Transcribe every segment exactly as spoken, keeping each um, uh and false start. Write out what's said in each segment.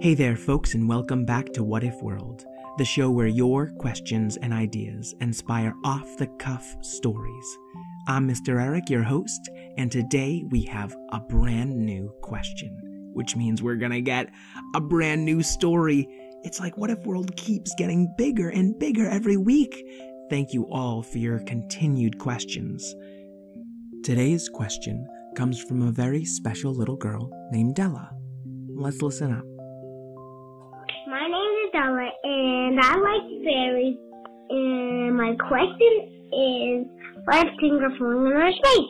Hey there, folks, and welcome back to What If World, the show where your questions and ideas inspire off-the-cuff stories. I'm Mister Eric, your host, and today we have a brand new question, which means we're gonna get a brand new story. It's like What If World keeps getting bigger and bigger every week. Thank you all for your continued questions. Today's question comes from a very special little girl named Della. Let's listen up. My name is Della, and I like fairies, and my question is, why is things are falling in our space?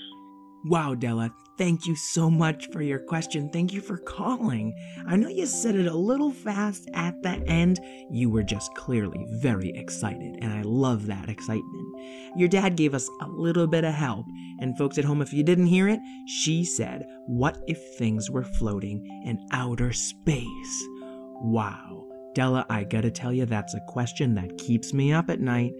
Wow, Della, thank you so much for your question. Thank you for calling. I know you said it a little fast at the end. You were just clearly very excited, and I love that excitement. Your dad gave us a little bit of help, and folks at home, if you didn't hear it, she said, what if things were floating in outer space? Wow. Della, I gotta tell you, that's a question that keeps me up at night.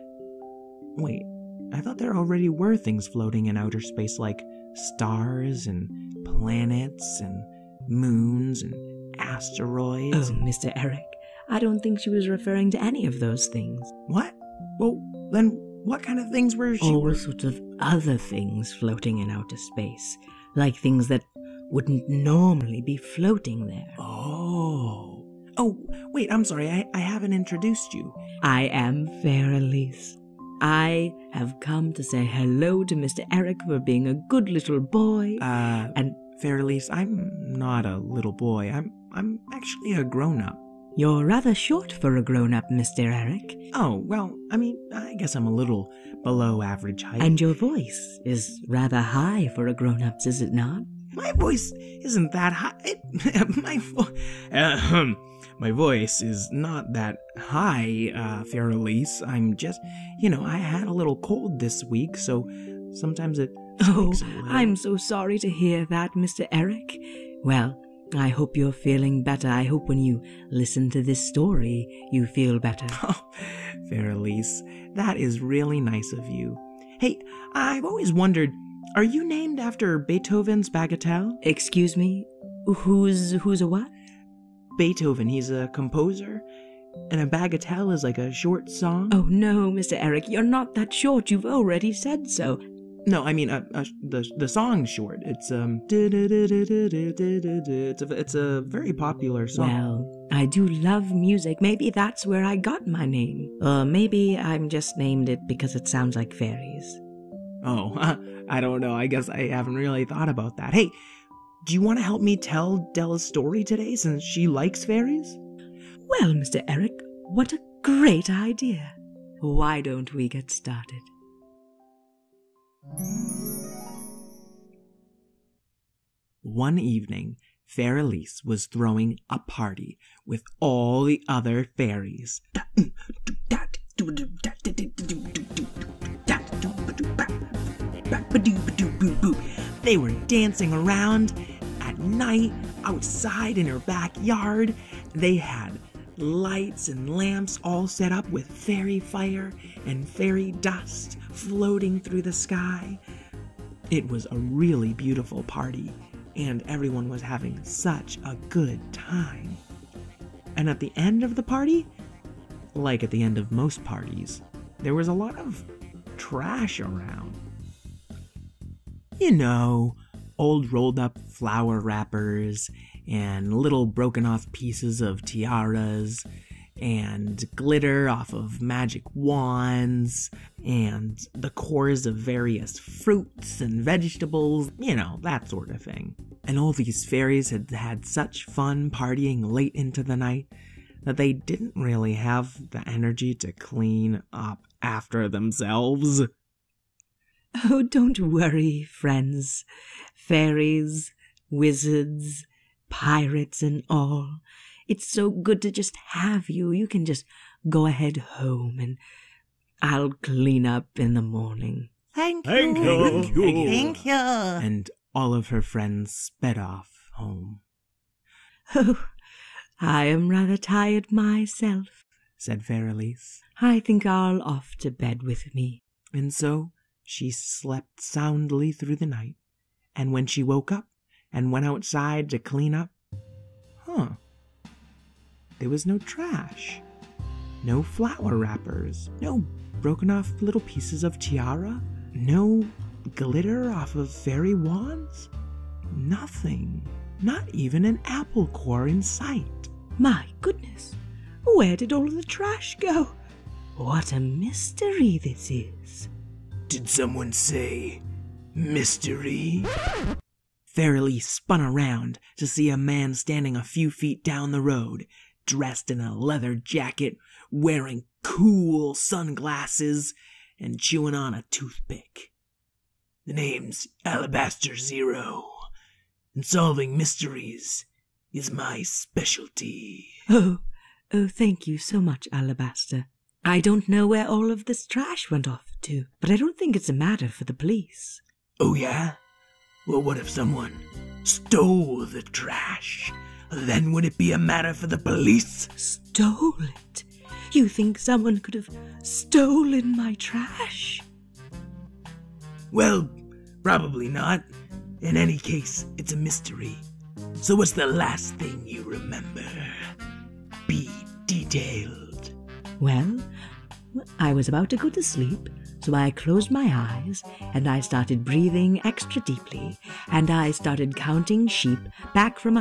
Wait, I thought there already were things floating in outer space like stars and planets and moons and asteroids. Oh, and... Mister Eric, I don't think she was referring to any of those things. What? Well, then what kind of things were she... All sorts of other things floating in outer space, like things that wouldn't normally be floating there. Oh. Oh, wait, I'm sorry, I, I haven't introduced you. I am Fair Elise. I have come to say hello to Mister Eric for being a good little boy. Uh, and Fair Elise, I'm not a little boy. I'm I'm actually a grown-up. You're rather short for a grown-up, Mister Eric. Oh, well, I mean, I guess I'm a little below average height. And your voice is rather high for a grown-up's, is it not? My voice isn't that high. It, my, vo- uh, my voice is not that high, uh, Fair Elise. I'm just, you know, I had a little cold this week, so sometimes it Oh, speaks a little. I'm so sorry to hear that, Mister Eric. Well, I hope you're feeling better. I hope when you listen to this story, you feel better. Oh, Fair Elise, that is really nice of you. Hey, I've always wondered, are you named after Beethoven's Bagatelle? Excuse me? Who's, who's a what? Beethoven, he's a composer, and a bagatelle is like a short song. Oh no, Mister Eric, you're not that short. You've already said so. No, I mean, uh, uh, the the song's short. It's um, it's a it's a very popular song. Well, I do love music. Maybe that's where I got my name. Or maybe I'm just named it because it sounds like fairies. Oh, I don't know. I guess I haven't really thought about that. Hey, do you want to help me tell Della's story today since she likes fairies? Well, Mister Eric, what a great idea. Why don't we get started? One evening, Fair Elise was throwing a party with all the other fairies. They were dancing around at night outside in her backyard. They had lights and lamps all set up with fairy fire and fairy dust floating through the sky. It was a really beautiful party, and everyone was having such a good time. And at the end of the party, like at the end of most parties, there was a lot of trash around. You know, old rolled up flower wrappers and little broken off pieces of tiaras and glitter off of magic wands and the cores of various fruits and vegetables, you know, that sort of thing. And all these fairies had had such fun partying late into the night that they didn't really have the energy to clean up after themselves. Oh, don't worry, friends. Fairies, wizards, pirates and all. It's so good to just have you. You can just go ahead home and I'll clean up in the morning. Thank you. Thank you. Thank you. Thank you. And all of her friends sped off home. Oh, I am rather tired myself, said Fair Elise. I think I'll off to bed with me. And so she slept soundly through the night, and when she woke up and went outside to clean up, huh, there was no trash. No flower wrappers. No broken off little pieces of tiara. No glitter off of fairy wands. Nothing. Not even an apple core in sight. My goodness, where did all the trash go? What a mystery this is. Did someone say mystery? Fairylee spun around to see a man standing a few feet down the road, dressed in a leather jacket, wearing cool sunglasses, and chewing on a toothpick. The name's Alabaster Zero, and solving mysteries is my specialty. Oh, oh, thank you so much, Alabaster. I don't know where all of this trash went off to, but I don't think it's a matter for the police. Oh, yeah? Well, what if someone stole the trash? Then would it be a matter for the police? Stole it? You think someone could have stolen my trash? Well, probably not. In any case, it's a mystery. So what's the last thing you remember? Be detailed. Well, I was about to go to sleep, so I closed my eyes, and I started breathing extra deeply, and I started counting sheep back from a